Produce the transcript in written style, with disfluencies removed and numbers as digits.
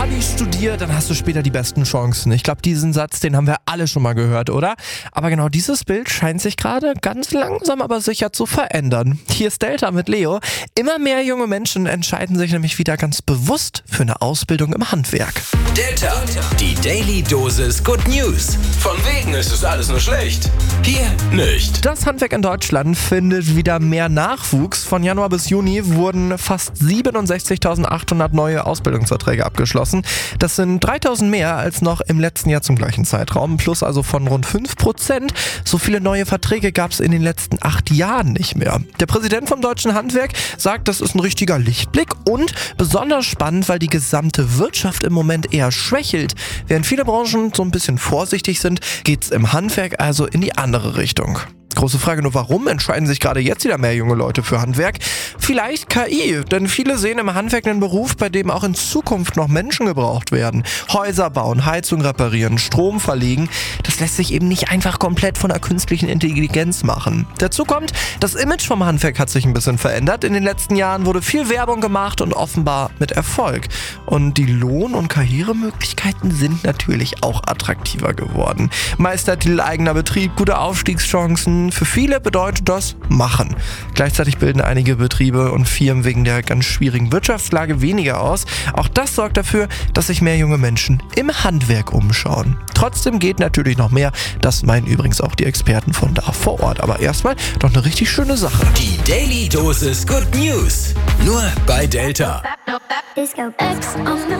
Abi studier, dann hast du später die besten Chancen. Ich glaube, diesen Satz, den haben wir alle schon mal gehört, oder? Aber genau dieses Bild scheint sich gerade ganz langsam aber sicher zu verändern. Hier ist Delta mit Leo. Immer mehr junge Menschen entscheiden sich nämlich wieder ganz bewusst für eine Ausbildung im Handwerk. Delta, die Daily Dosis Good News. Von wegen ist es alles nur schlecht. Hier nicht. Das Handwerk in Deutschland findet wieder mehr Nachwuchs. Von Januar bis Juni wurden fast 67.800 neue Ausbildungsverträge abgeschlossen. Das sind 3.000 mehr als noch im letzten Jahr zum gleichen Zeitraum, plus also von rund 5%. So viele neue Verträge gab es in den letzten 8 Jahren nicht mehr. Der Präsident vom Deutschen Handwerk sagt, das ist ein richtiger Lichtblick und besonders spannend, weil die gesamte Wirtschaft im Moment eher schwächelt. Während viele Branchen so ein bisschen vorsichtig sind, geht es im Handwerk also in die andere Richtung. Große Frage nur, warum entscheiden sich gerade jetzt wieder mehr junge Leute für Handwerk? Vielleicht KI, denn viele sehen im Handwerk einen Beruf, bei dem auch in Zukunft noch Menschen gebraucht werden. Häuser bauen, Heizung reparieren, Strom verlegen, das lässt sich eben nicht einfach komplett von der künstlichen Intelligenz machen. Dazu kommt, das Image vom Handwerk hat sich ein bisschen verändert. In den letzten Jahren wurde viel Werbung gemacht und offenbar mit Erfolg. Und die Lohn- und Karrieremöglichkeiten sind natürlich auch attraktiver geworden. Meistertitel, eigener Betrieb, gute Aufstiegschancen. Für viele bedeutet das machen. Gleichzeitig bilden einige Betriebe und Firmen wegen der ganz schwierigen Wirtschaftslage weniger aus. Auch das sorgt dafür, dass sich mehr junge Menschen im Handwerk umschauen. Trotzdem geht natürlich noch mehr. Das meinen übrigens auch die Experten von da vor Ort. Aber erstmal doch eine richtig schöne Sache. Die Daily Dosis Good News. Nur bei Delta.